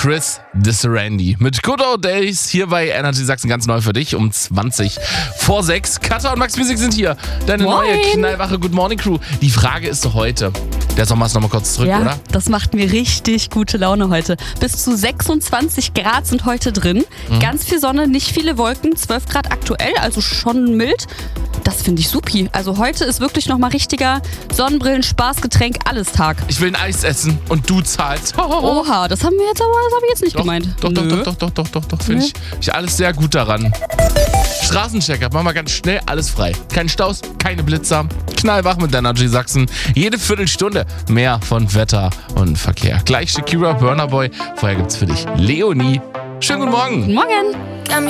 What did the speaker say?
Chris Disserandy mit Good Old Days hier bei Energy Sachsen, ganz neu für dich um 5:20. Katha und Max Music sind hier. Deine neue knallwache Good Morning Crew. Die Frage ist doch heute, der Sommer ist nochmal kurz zurück, ja, oder? Das macht mir richtig gute Laune heute. Bis zu 26 Grad sind heute drin. Ganz viel Sonne, nicht viele Wolken, 12 Grad aktuell, also schon mild. Das finde ich supi. Also heute ist wirklich nochmal richtiger Sonnenbrillen, Spaßgetränk, alles Tag. Ich will ein Eis essen und du zahlst. Oha, das habe ich jetzt nicht gemeint. Doch. Finde ich alles sehr gut daran. Straßenchecker, machen wir ganz schnell alles frei. Keine Staus, keine Blitzer. Knallwach mit Energy Sachsen. Jede Viertelstunde mehr von Wetter und Verkehr. Gleich Shakira, Burna Boy. Vorher gibt's für dich Leonie. Schönen guten Morgen. Morgen.